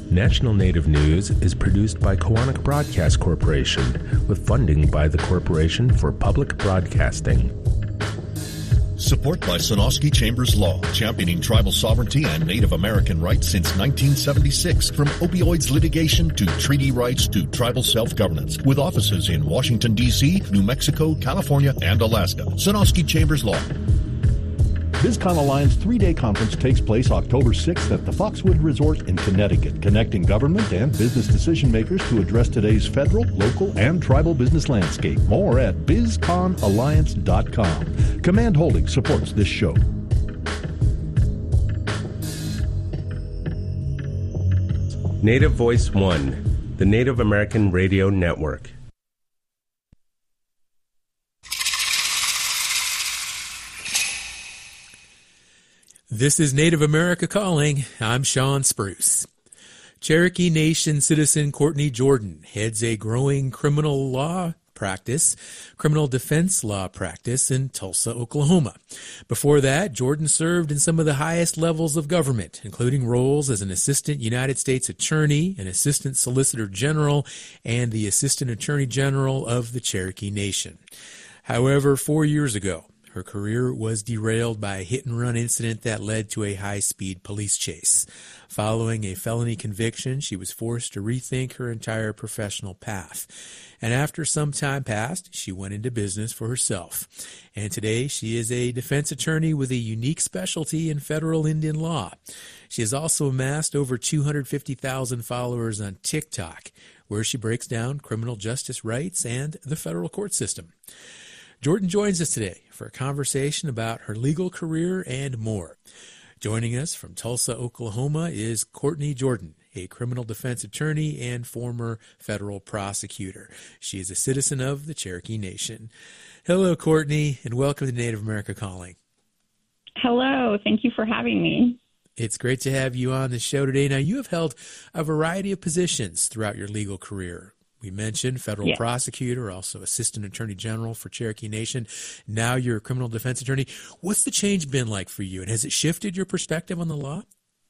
National Native News is produced by Koahnic Broadcast Corporation with funding by the Corporation for Public Broadcasting. Support by Sonosky Chambers Law, championing tribal sovereignty and Native American rights since 1976. From opioids litigation to treaty rights to tribal self-governance. With offices in Washington, D.C., New Mexico, California, and Alaska. Sonosky Chambers Law. BizCon Alliance 3-day conference takes place October 6th at the Foxwood Resort in Connecticut, connecting government and business decision makers to address today's federal, local, and tribal business landscape. More at bizconalliance.com. Command Holdings supports this show. Native Voice One, the Native American Radio Network. This is Native America Calling. I'm Sean Spruce. Cherokee Nation citizen Courtney Jordan heads a growing criminal defense law practice in Tulsa, Oklahoma. Before that, Jordan served in some of the highest levels of government, including roles as an assistant United States attorney, an assistant solicitor general, and the assistant attorney general of the Cherokee Nation. However, 4 years ago, her career was derailed by a hit-and-run incident that led to a high-speed police chase. Following a felony conviction, she was forced to rethink her entire professional path. And after some time passed, she went into business for herself. And today, she is a defense attorney with a unique specialty in federal Indian law. She has also amassed over 250,000 followers on TikTok, where she breaks down criminal justice rights and the federal court system. Jordan joins us today for a conversation about her legal career and more. Joining us from Tulsa, Oklahoma is Courtney Jordan, a criminal defense attorney and former federal prosecutor. She is a citizen of the Cherokee Nation. Hello, Courtney, and welcome to Native America Calling. Hello. Thank you for having me. It's great to have you on the show today. Now, you have held a variety of positions throughout your legal career. We mentioned federal prosecutor, also assistant attorney general for Cherokee Nation. Now you're a criminal defense attorney. What's the change been like for you, and has it shifted your perspective on the law?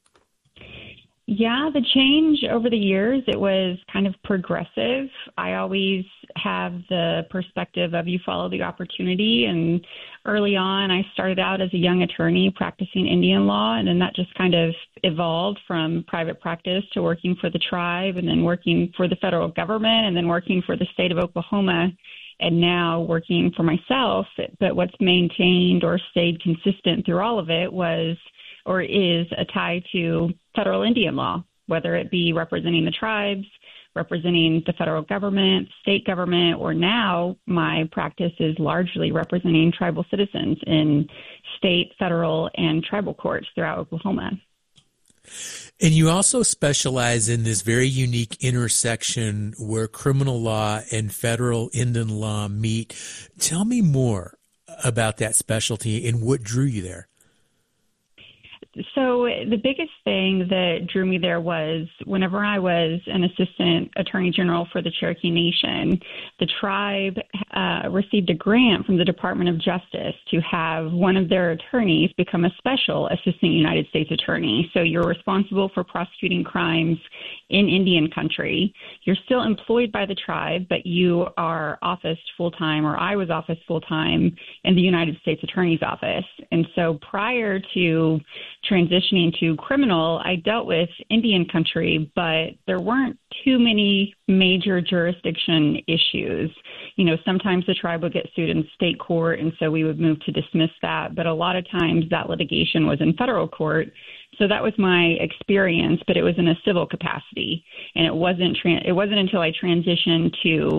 Yeah, the change over the years, it was kind of progressive. I always have the perspective of you follow the opportunity. And early on, I started out as a young attorney practicing Indian law, and then that just kind of evolved from private practice to working for the tribe, and then working for the federal government, and then working for the state of Oklahoma, and now working for myself. But what's maintained or stayed consistent through all of it was or is a tie to federal Indian law, whether it be representing the tribes, representing the federal government, state government, or now my practice is largely representing tribal citizens in state, federal, and tribal courts throughout Oklahoma. And you also specialize in this very unique intersection where criminal law and federal Indian law meet. Tell me more about that specialty and what drew you there. So the biggest thing that drew me there was whenever I was an assistant attorney general for the Cherokee Nation, the tribe received a grant from the Department of Justice to have one of their attorneys become a special assistant United States attorney. So you're responsible for prosecuting crimes in Indian country. You're still employed by the tribe, but you are officed full-time, or I was officed full-time in the United States Attorney's Office. And so prior to transitioning to criminal, I dealt with Indian country, but there weren't too many major jurisdiction issues. You know, sometimes the tribe would get sued in state court, and so we would move to dismiss that. But a lot of times that litigation was in federal court. So that was my experience, but it was in a civil capacity. And it wasn't until I transitioned to